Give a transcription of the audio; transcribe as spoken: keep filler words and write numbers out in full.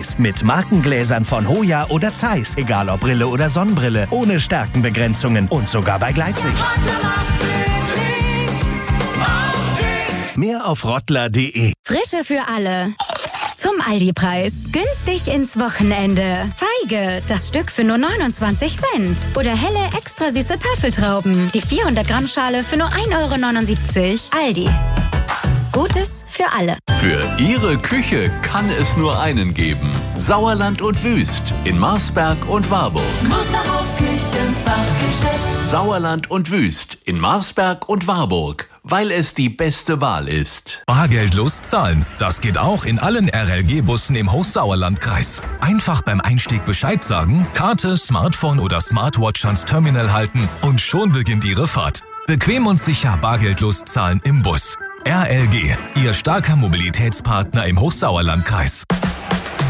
Zeiss. Mit Markengläsern von Hoya oder Zeiss. Egal ob Brille oder Sonnenbrille. Ohne Stärkenbegrenzungen und sogar bei Gleitsicht. Mehr auf rottler punkt de. Frische für alle. Zum Aldi-Preis. Günstig ins Wochenende. Feige, das Stück für nur neunundzwanzig Cent. Oder helle, extra süße Tafeltrauben. Die vierhundert Gramm Schale für nur ein Euro neunundsiebzig. Aldi. Gutes für alle. Für Ihre Küche kann es nur einen geben. Sauerland und Wüst in Marsberg und Warburg. Musterhaus Küchenfachgeschäft. Sauerland und Wüst in Marsberg und Warburg, weil es die beste Wahl ist. Bargeldlos zahlen. Das geht auch in allen R L G-Bussen im Hochsauerlandkreis. Einfach beim Einstieg Bescheid sagen, Karte, Smartphone oder Smartwatch ans Terminal halten und schon beginnt Ihre Fahrt. Bequem und sicher bargeldlos zahlen im Bus. R L G, Ihr starker Mobilitätspartner im Hochsauerlandkreis.